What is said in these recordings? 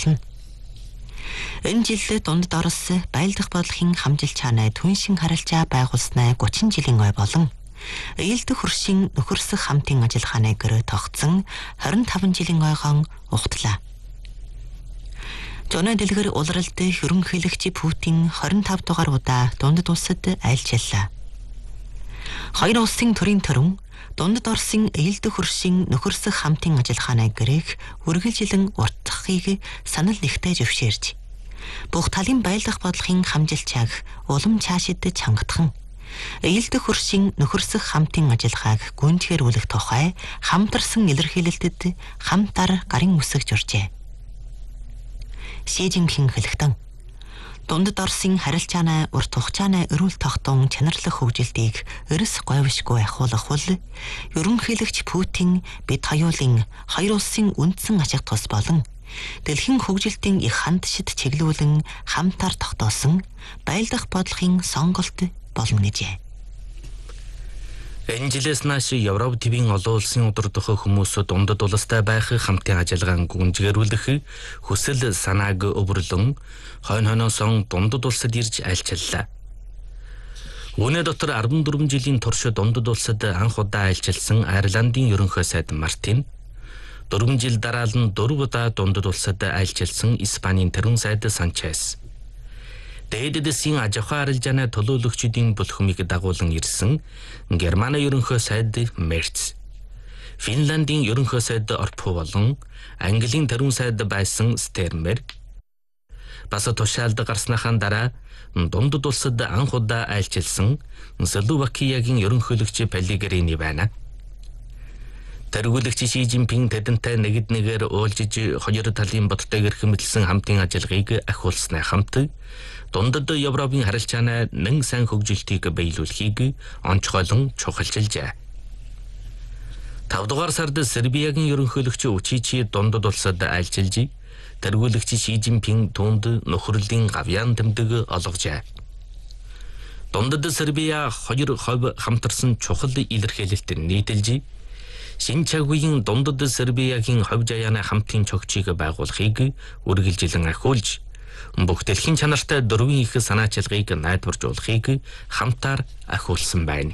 болно. Энэ жил дундад Орос баялдах бодлогын хамжилт чанаа түншин харилцаа байгуулснаа 30 жилийн ой болон ээлдэх хөршийн нөхөрсөх хамтын ажиллагааны гэрээ тогтсон 25 жилийн ойгон ухтлаа. Зуны дэлгэр улиралд ерөнхийлөгч Путин 25 дугаар удаа дундад улсад айлчлаа. Хоёр улсын төрийн төрөн дундад Оросын ээлдэх хөршийн нөхөрсөх хамтын ажиллагааны гэрээг үргэлжилэн уртдахыг санал нэгтээ зөвшөөрч бүх талын баялдах бодлогын хамжилчааг улам цаашид чангадхан ээлдэх хөршийн нөхөрсөх хамтын ажиллагааг гүнзгийрүүлэх тухай хамтарсан илэрхийлэлтэд хамтар гарын үсгэж уржээ. Си Цзиньпин хэлэхдээ дундад Оросын харилцааны урт хугацааны эрүүл тогтун чанарлах хөгжилтийг эрс говьшгүй ахуулах бол ерөнхийлөгч Путин бид хоёулын хоёр улсын үндсэн ачаал тус болон дэлхийн хөгжилтийн их хандшид чиглүүлэн хамтар тогтоосон баялдах бодлогын сонголт болно гэжээ. Энэ жилээс нааш Европ төвийн олон улсын удирдах хүмүүс дундад улстай байх хамтын ажиллагааг гүнзгийрүүлэх хүсэл санааг өвөрлөн хойноноос дундад улсад ирж айлчлалаа. Үүний дотор 14 жилийн турш дундад улсад анх удаа айлчилсан Ирландын ерөнхий сайд Мартин, 4 жил дараал нь 4 удаа дундад улсад айлчилсан Испанийн тэргүүн сайд Санчес, дээд дэсийн аж ахуйн арилжааны төлөөлөгчдийн бүлхмийг дагуулan ирсэн Германы ерөнхий сайд Мерц, Финландын ерөнхий сайд Орпо болон Английн тэргүүн сайд байсан Стермерг бас тушаалд гарсныхаа дараа дундад улсад анх удаа айлчилсан Словакиягийн ерөнхийлөгч Пеллегрини байна. Тэргүүлэгч Си Цзиньпин тэдэнтэй нэгд нэгээр уулзж хоёр талын бодтойгэр хэмэлсэн хамтын ажиллагааг ахиулсны хамт дундад Европын харилцааны нэн сайн хөгжилтийг биелүүлэхийг онцгойлон чухалчилжээ. 5 дугаар сард Сербиягийн ерөнхийлөгч Учичи дундад улсад айлчилж, тэргүүлэгч Си Цзиньпин түүнд нөхрөлийн гавьяан тэмдэг олгожээ. Дундад Сербия 2% хамтарсан чухал илэрхийлэлтэд нийтэлж, шинэ чагийн дундад Сербиягийн хувь заяаны хамтын чогчийг байгуулахыг үргэлжилэн ахиулж, бүх дэлхийн чанартай дөрвөн их санаачилгыг найдваржуулахыг хамтаар ахиулсан байна.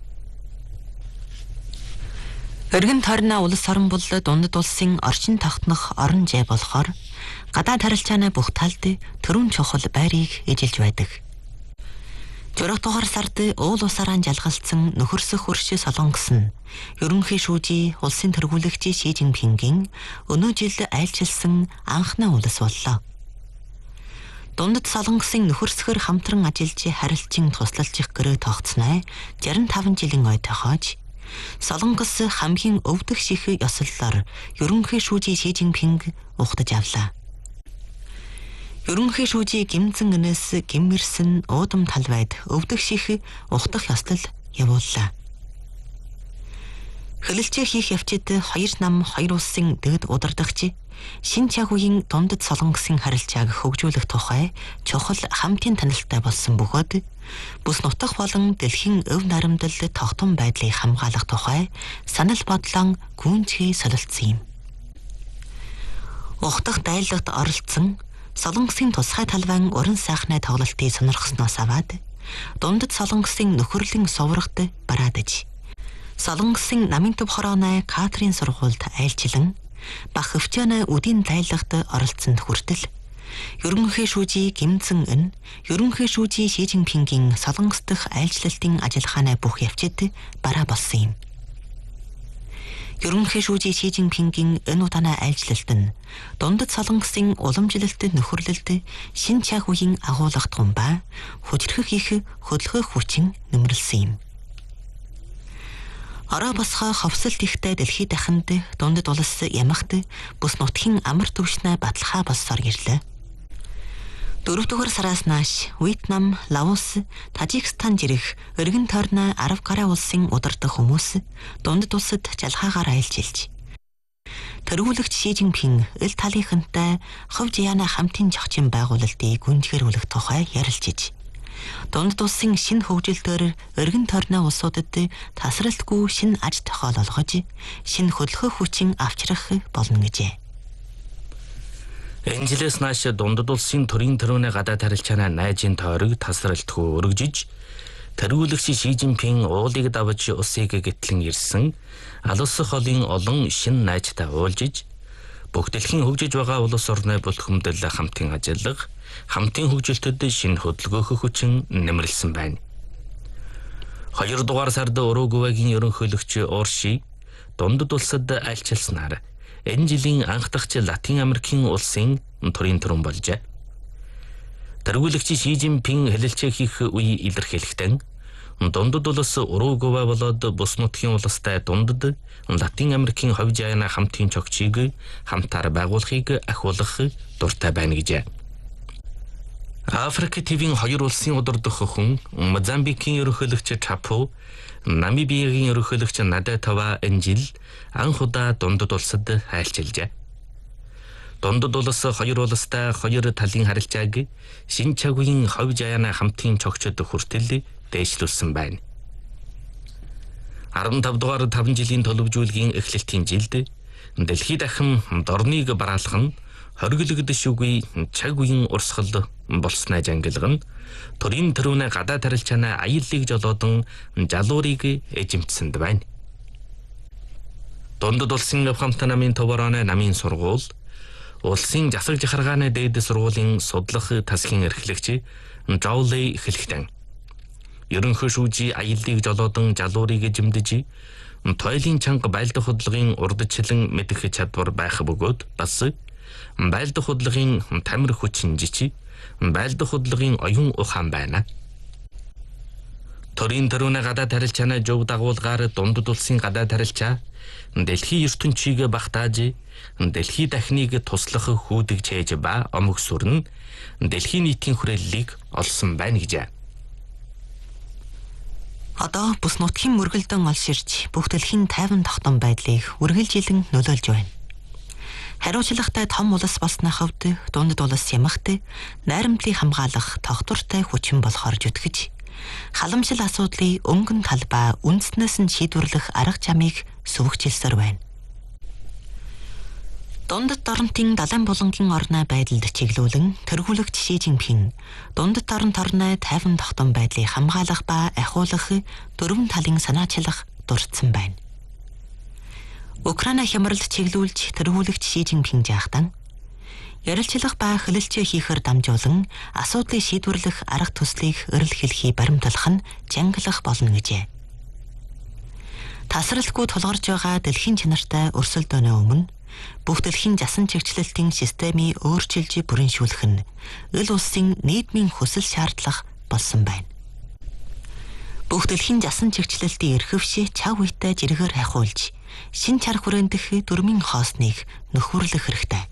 Өргөн тойрны улс орн бол дундад улсын орчин тогтнох орон зай болохоор гадаад харилцааны бүх талд төрүн чухал байрыг эжилж байдаг. 6 дугаар сард уул усаараа жалгалцсан нөхөрсөх хөрш Солонгос нь ерөнхий шүүжий улсын тэргүүлэгч Си Цзиньпингийн өнөө жил айлчилсан анхны улс боллоо. Дундад Солонгосын нөхөрсгөр хамтран ажиллаж харилцан туслалцах гэрээ тогтсноо 65 жилийн ой тохиож, Солонгос хамгийн өвдөх ших ёслолоор ерөнхий шүүжий Си Цзиньпин ухтаж авлаа. Ерөнхий шүүжий Гимзэн энэс гиммэрсэн уудам талбайд өвдөх ших ухтах ёслол явууллаа. Хөлөлцөө хийх явцад хоёр нам хоёр улсын дэд удирдагч шинэ чагийн дундад Солонгосын харилцааг хөгжүүлэх тухай чухал хамтын танилттай болсон бөгөөд бүс нутаг болон дэлхийн өв наримдал тогтун байдлыг хамгаалах тухай санал бодлон гүнзгий солилцсон юм. Ухтах дайлагт оролцсон Солонгосын тусгай талбайн уран сайхны тоглолтыг сонирхсноос аваад дундад Солонгосын нөхөрлөн суврагт бараадаж, Солонгосын намын төв хорооны Катрийн сургуульд айлчлан бах өвчөөний үдийн дайлагт оролцсонд хүртэл ерөнхий шүүжий Гимзэн эн ерөнхий шүүжий Си Цзиньпингийн Солонгос дахь айлчлалтын ажиллагааны бүх явцад бараа болсон юм. Ерөнхий шүүжий Си Цзиньпингийн энэ удааны айлчлалт нь дундад Солонгосын уламжлалт нөхөрлөлд шинэ чаг үеийн агуулгах тумбаа хүчрэх их хөдөлгөх хүчин нэмэрлсэн юм. Ороо босгоо ховсолт ихтэй дэлхий дахинд дундад улс ямагт бүс нутгийн амар төвшнээ баталгаа болсоор ирлээ. 4 дугаар сараас нааш Вьетнам, Лаос, Тажикстан жирэх өргөн тойрны 10 гаруй улсын удирдах хүмүүс дундад улсад жалгаагаар айлчилж, тэргүүлэгч Си Цзиньпин эл талынхантай хувь заяаны хамтын зохицын байгуулалтыг гүнзгийрүүлэх тухай ярилцж, дундад улсын шинэ хөгжилтөөр өргөн тойрны улсуудад тасралтгүй шинэ аж тохиол олгож, шинэ хөдөлгөх хүчин авчрах болно гэжээ. Энэжлээс нааш дундад улсын төрийн төрөүний гадаад харилцааны найзын тойрог тасралтгүй өргөжиж, тэргүүлэгч Ши Жинпин уулыг давж усыг гэтлэн ирсэн алс холын олон шин найзтай уулзж, бүх дэлхийн хөгжиж байгаа улс орны бүлхэмдэл хамтын ажиллах, хамтын хөгжилтөд шинэ хөдөлгөөх хүчин нэмэрлсэн байна. 2 дугаар сард Уругвайгийн ерөнхийлөгч Орши дундад улсад айлчилснаар энэ жилийн анх дахь Латин Америкийн улсын төрийн төрөн болжээ. Тэргүүлэгч Ши Жинпин хэлэлцээ хийх үе илэрхийлэхдээ дундад улс Уругвай болоод бус нутгийн улстай дундад Латин Америкийн ховж аяна хамтын чогчийг хамтаар байгуулахыг ахиулах дуртай байна гэжээ. Африк ТV-ийн 2 улсын удирдах хүн Мозамбикийн ерөнхийлөгч Чапо, Намибиагийн ерөнхийлөгч Надетава энэ жил анх удаа дундад улсад айлчилжээ. Дундад улс 2 улстай 2 талын харилцааг шинэ чагийн ховж аяна хамтын чогчод хүртэл дээшлүүлсэн байна. 15 дугаар 5 жилийн төлөвжүүлгийн эхлэлтийн жилд Дэлхий дахин дорныг бараалах нь хоригдлогдшгүй цаг үеийн урсгал болсноо жангилган төрийн төрөүний гадаад харилцааны аюулыг жолоодон жалуурыг эзэмтсэнд байна. Дундад улсын хамт намын товороны намын сургууль, улсын засаг захиргааны дээд сургуулийн судлах тасгийн эрхлэгч Жоулей хэлэхдээ ерөнхий шүүжийн аюулыг жолоодон жалуурыг эзэмдэж, тойлын чанга байлдах хөдөлгөөний урдчлан мэдэх чадвар байх бөгөөд бас байлдах хөдөлгөөний тамир хүчин жичи, байлдах хөдөлгөөний оюун ухаан байна. Төрийн төрөүний гадаад харилцааны зөв дагуулгаар дундад улсын гадаад харилцаа дэлхийн ертөнцийг багтааж, дэлхийн дахныг туслах хүйдэг чэйж ба омог сүрэн дэлхийн нийтийн хүрээллийг олсон байна гэжээ. Одоо бус нутгийн мөргөлдөн олширч бүх дэлхийн тайван тогтсон байдлыг үргэлжилэн нөлөөлж байна. Хариуцлагатай том улс болсны хувьд дундад улс ямагт найрамдлыг хамгаалах тогтвортой хүчин болохоор зүтгэж, халамжил асуудлыг өнгөн талбай үндснээс нь шийдвэрлэх арга замыг сүвгжилсээр байна. Дундад орнтын далайн булангийн орны байдалд чиглүүлэн тэргүүлэгч Ши Жинпин дундад орны тайван тогтсон байдлыг хамгаалах ба ахиулах 4 талын санаачлах дурдсан байна. Украина хямралд чиглүүлж тэргүүлэгч Ши Жинпин жаахтан ярилцлага ба хэлэлцээ хийхээр дамжуулан асуудлыг шийдвэрлэх арга төслийг өрөл хэлхий баримтлах нь жангалах болно гэжээ. Тасралтгүй тулгарч байгаа дэлхийн чанартай өрсөлдөөний өмнө бүх дэлхийн засан чигчлэлтийн системийг өөрчилж бүрэншүүлэх нь эл улсын нийгмийн хүсэл шаардлага болсон байна. Бүх дэлхийн засан чигчлэлтийн эрхвшээ чав үедээ жиргээр хахиулж, шин чар хүрэндэх дөрмийн хоосныг нөхөрлөх хэрэгтэй.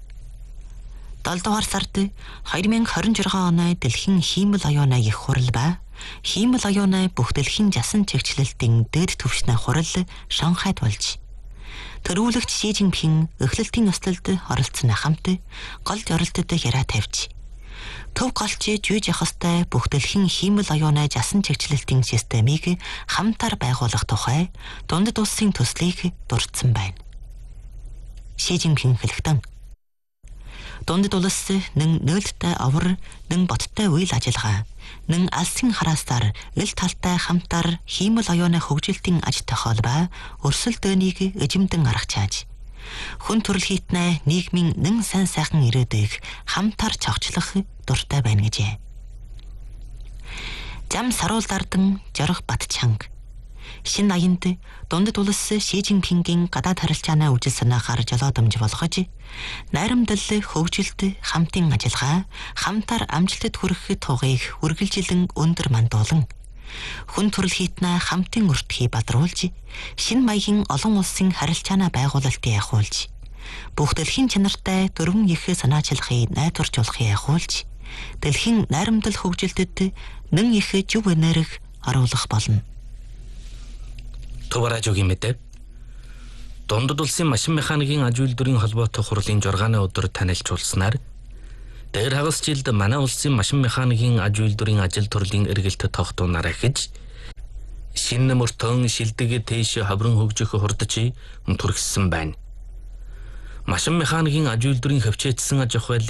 7 дугаар сард 2026 оны дэлхийн хиймэл оюуны их хурал ба хиймэл оюуны бүх дэлхийн засан чигчлэлтийн дээд түвшний хурал Шанхайд болж, тэргүүлэгч Ши Жинпин эхлэлтийн ёслолд оролцсоны хамт гол зорилтод яриа тавьж, төв голч жүйж явах ёстой бүх дэлхийн хиймэл оюуны засан чигчлэлтийн системийг хамтаар байгуулах тухай дундад улсын төслийг дурдсан байна. Ши Жинпин хэлэхдээ дундад улс нэн нээлттэй овор, нэн боттой үйл ажиллагаа, нэн алсын хараасаар эл талтай хамтаар хиймэл оюуны хөгжилтийн аж тохиол ба өрсөлдөөнийг эзэмдэн аргачааж, хүн төрөл хийтнэ нийгмийн нэн сайн сайхан ирээдүйг хамтаар цогцлох дуртай байна гэжээ. Зам саруул дардан жорох бат чанга шинэ аянд дундад улс Ши Жинпингийн гадаад харилцааны үжил санаахаар жолоодомж болгож, найрамдал хөгжилт хамтын ажиллагаа хамтаар амжилтад хүрэх тугыг үргэлжилэн өндөр мандуулан, хүн төрөл хийтнэ хамтын өртгий бадруулж, шинэ маягийн олон улсын харилцааны байгуулалтыг ахиулж, бүх дэлхийн чанартай дөрвөн их санаачлагыг найдваржуулахыг ахиулж, дэлхийн найрамдал хөгжилтэд нэн их зөв энерги оруулах болно. Товаражогийн мэдээ. Дундад улсын машин механикийн аж үйлдвэрийн холбоотой хурлын 6-ны өдөр танилцуулснаар дээр хагас жилд манай улсын машин механикийн аж үйлдвэрийн ажил төрлийн эргэлт тогтооноор ахиж, шинэ мөртөн шилдэг тийш хаврын хөгжих хурдч түргсэн байна. Машин механикийн аж үйлдвэрийн хөвчөөдсөн аж ахуй